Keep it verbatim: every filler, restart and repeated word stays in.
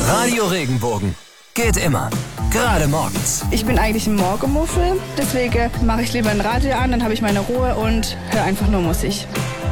Radio Regenbogen. Geht immer. Gerade morgens. Ich bin eigentlich ein Morgenmuffel, deswegen mache ich lieber ein Radio an, dann habe ich meine Ruhe und höre einfach nur Musik.